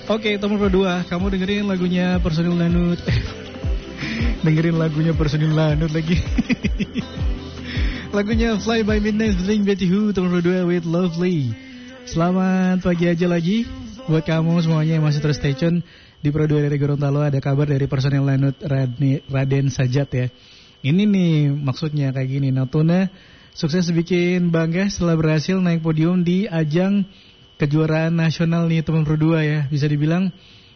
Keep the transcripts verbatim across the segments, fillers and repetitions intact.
Oke, teman berdua, kamu dengerin lagunya Personil Lanut. Dengerin lagunya Personil Lanut lagi. Lagunya Fly by Midnight featuring Betty Who, teman berdua with Lovely. Selamat pagi aja lagi buat kamu semuanya yang masih terus stay tune di Pro dua dari Gorontalo. Ada kabar dari Personil Lanut Raden Sajat ya. Ini nih maksudnya kayak gini, Natuna sukses bikin bangga setelah berhasil naik podium di ajang kejuaraan nasional nih teman berdua ya. Bisa dibilang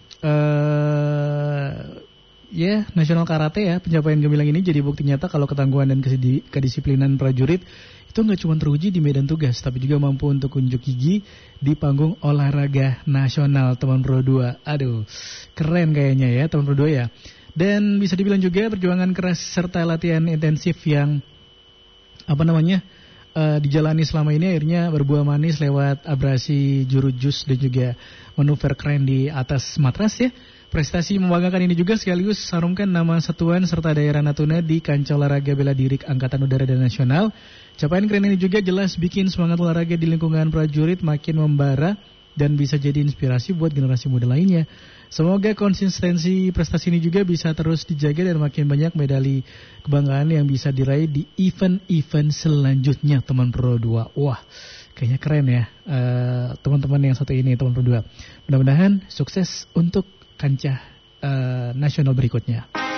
uh, ya yeah, nasional karate ya. Pencapaian gemilang ini jadi bukti nyata kalau ketangguhan dan kedisiplinan prajurit itu nggak cuma teruji di medan tugas, tapi juga mampu untuk unjuk gigi di panggung olahraga nasional teman berdua. Aduh, keren kayaknya ya teman berdua ya. Dan bisa dibilang juga perjuangan keras serta latihan intensif yang apa namanya Uh, dijalani selama ini akhirnya berbuah manis lewat abrasi juru jus dan juga manuver keren di atas matras ya. Prestasi membanggakan ini juga sekaligus sarungkan nama satuan serta daerah Natuna di kancah olahraga bela diri Angkatan Udara dan Nasional. Capaian keren ini juga jelas bikin semangat olahraga di lingkungan prajurit makin membara dan bisa jadi inspirasi buat generasi muda lainnya. Semoga konsistensi prestasi ini juga bisa terus dijaga dan makin banyak medali kebanggaan yang bisa diraih di event-event selanjutnya teman Pro dua. Wah, kayaknya keren ya uh, teman-teman yang satu ini teman Pro dua. Mudah-mudahan sukses untuk kancah uh, nasional berikutnya.